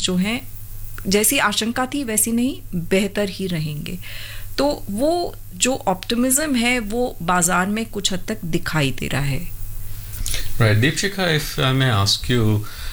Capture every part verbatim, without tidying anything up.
जो हैं जैसी आशंका थी वैसी नहीं, बेहतर ही रहेंगे. तो वो जो ऑप्टिमिज्म है वो बाजार में कुछ हद तक दिखाई दे रहा है. Right, Deepshikha, if I may ask you,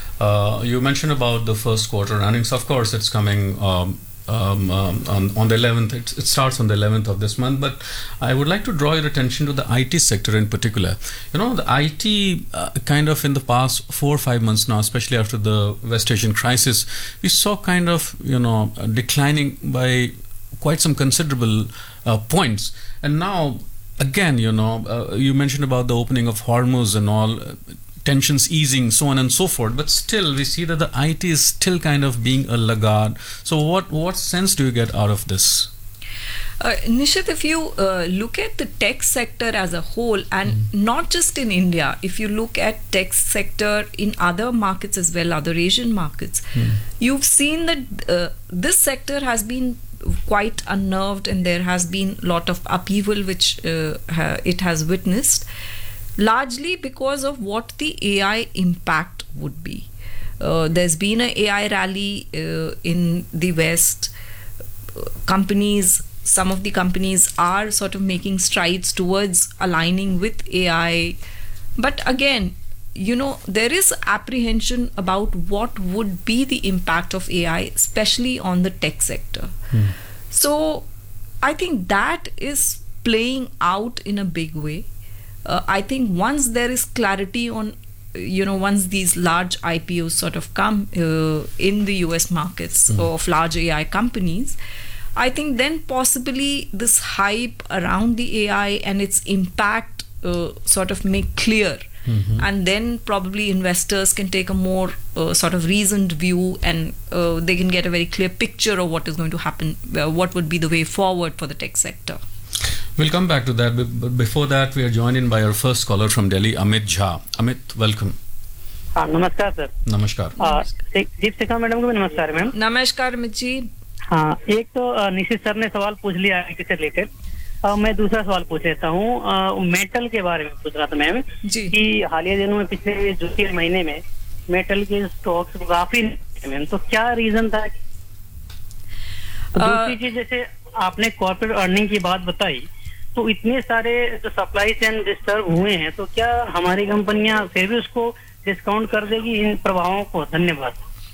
uh, you mentioned about the first quarter earnings. Of course, it's coming um, um, um, on, on the eleventh. It, it starts on the eleventh of this month. But I would like to draw your attention to the I T sector in particular. You know, the I T uh, kind of in the past four or five months now, especially after the West Asian crisis, we saw kind of, you know, declining by quite some considerable uh, points. And now, again, you know, uh, you mentioned about the opening of Hormuz and all, uh, tensions easing, so on and so forth. But still, we see that the I T is still kind of being a laggard. So what, what sense do you get out of this? Uh, Nishit, if you uh, look at the tech sector as a whole, and mm. not just in India, if you look at tech sector in other markets as well, other Asian markets, mm. you've seen that uh, this sector has been quite unnerved, and there has been a lot of upheaval which uh, ha- it has witnessed, largely because of what the A I impact would be. Uh, there's been a A I rally uh, in the West. Uh, companies, some of the companies are sort of making strides towards aligning with A I. But again, you know, there is apprehension about what would be the impact of A I, especially on the tech sector. Hmm. So I think that is playing out in a big way. Uh, I think once there is clarity on, you know, once these large I P Os sort of come uh, in the U S markets hmm. of large A I companies, I think then possibly this hype around the A I and its impact uh, sort of make clear. Mm-hmm. And then probably investors can take a more uh, sort of reasoned view, and uh, they can get a very clear picture of what is going to happen, uh, what would be the way forward for the tech sector. We'll come back to that, but before that, we are joined in by our first caller from Delhi, Amit Jha. Amit, welcome. हाँ, नमस्कार sir. नमस्कार. Deepshikha madam को भी नमस्कार ma'am. नमस्कार अमित जी. हाँ, एक तो निशित सर ने सवाल पूछ लिया है किससे रिलेटेड. Uh, मैं दूसरा सवाल पूछ लेता हूँ. मेटल के बारे में पूछ रहा था मैम कि हालिया दिनों में पिछले जो तीन महीने में मेटल के स्टॉक्स काफी मैम, तो क्या रीजन था? uh, दूसरी चीज, जैसे आपने कॉर्पोरेट अर्निंग की बात बताई, तो इतने सारे जो सप्लाई चेन डिस्टर्ब हुए हैं, तो क्या हमारी कंपनियां फिर भी उसको डिस्काउंट कर देगी इन प्रभावों को? धन्यवाद.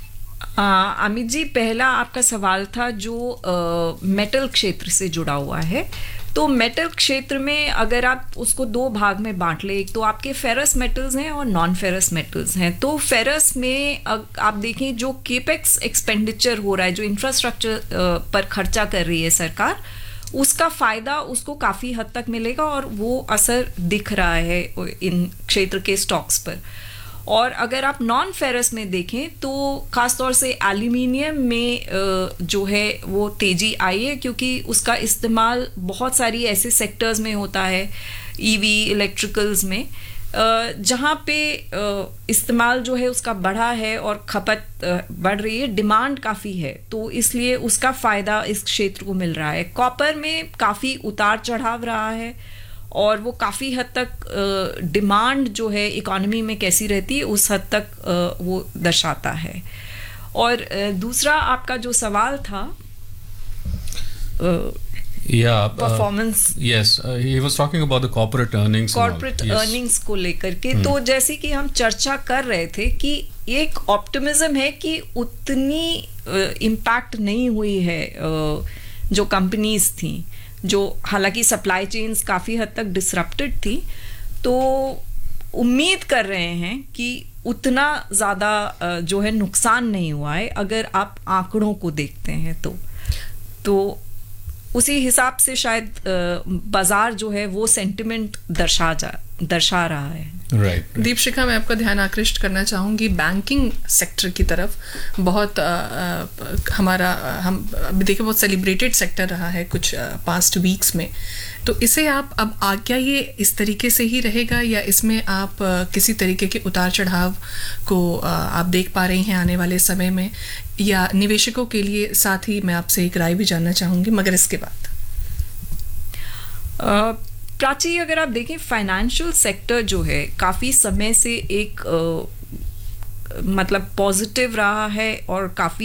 अमित जी, पहला आपका सवाल था जो आ, मेटल क्षेत्र से जुड़ा हुआ है. तो मेटल क्षेत्र में अगर आप उसको दो भाग में बांट ले, एक तो आपके फेरस मेटल्स हैं और नॉन फेरस मेटल्स हैं. तो फेरस में आप देखें जो केपेक्स एक्सपेंडिचर हो रहा है, जो इंफ्रास्ट्रक्चर पर खर्चा कर रही है सरकार, उसका फ़ायदा उसको काफ़ी हद तक मिलेगा और वो असर दिख रहा है इन क्षेत्र के स्टॉक्स पर. और अगर आप नॉन फेरस में देखें तो ख़ासतौर से एल्यूमिनियम में जो है वो तेज़ी आई है, क्योंकि उसका इस्तेमाल बहुत सारी ऐसे सेक्टर्स में होता है, ईवी, इलेक्ट्रिकल्स में, जहाँ पे इस्तेमाल जो है उसका बढ़ा है और खपत बढ़ रही है, डिमांड काफ़ी है, तो इसलिए उसका फ़ायदा इस क्षेत्र को मिल रहा है. कॉपर में काफ़ी उतार चढ़ाव रहा है और वो काफ़ी हद तक डिमांड जो है इकोनॉमी में कैसी रहती है उस हद तक uh, वो दर्शाता है. और uh, दूसरा आपका जो सवाल था performance, yes, he was talking about the corporate earnings, corporate earnings को लेकर के. hmm. तो जैसे कि हम चर्चा कर रहे थे कि एक ऑप्टिमिज्म है कि उतनी इम्पैक्ट uh, नहीं हुई है uh, जो कंपनीज थी, जो हालांकि सप्लाई चेन्स काफ़ी हद तक डिसरप्टेड थी. तो उम्मीद कर रहे हैं कि उतना ज़्यादा जो है नुकसान नहीं हुआ है अगर आप आंकड़ों को देखते हैं तो तो उसी हिसाब से शायद बाजार जो है वो सेंटिमेंट दर्शा जा दर्शा रहा है. Right. दीपशिखा, मैं आपका ध्यान आकृष्ट करना चाहूँगी बैंकिंग सेक्टर की तरफ. बहुत आ, आ, हमारा हम अभी देखिए बहुत सेलिब्रेटेड सेक्टर रहा है कुछ पास्ट वीक्स में. तो इसे आप अब आ, क्या ये इस तरीके से ही रहेगा या इसमें आप आ, किसी तरीके के उतार चढ़ाव को आ, आप देख पा रही हैं आने वाले समय में, या निवेशकों के लिए? साथ ही मैं आपसे एक राय भी जानना चाहूँगी मगर इसके बाद. uh, प्राची, अगर आप देखें फाइनेंशियल सेक्टर जो है काफ़ी समय से एक आ, मतलब पॉजिटिव रहा है और काफ़ी